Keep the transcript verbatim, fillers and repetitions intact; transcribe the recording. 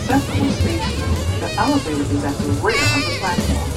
accessible station. The elevator is at the rear of the platform.